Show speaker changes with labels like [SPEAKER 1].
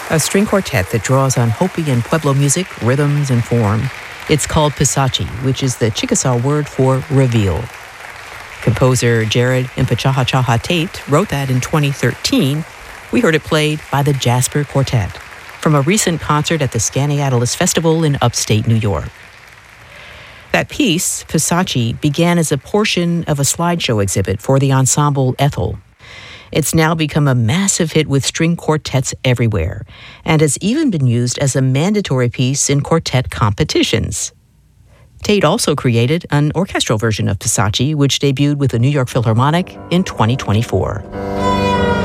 [SPEAKER 1] a string quartet that draws on Hopi and Pueblo music, rhythms, and form. It's called Pisachi, which is the Chickasaw word for reveal. Composer Jared Impachahachaha Tate wrote that in 2013. We heard it played by the Jasper Quartet from a recent concert at the Skaneateles Festival in upstate New York. That piece, Pisachi, began as a portion of a slideshow exhibit for the ensemble Ethel. It's now become a massive hit with string quartets everywhere and has even been used as a mandatory piece in quartet competitions. Tate also created an orchestral version of Pisachi, which debuted with the New York Philharmonic in 2024.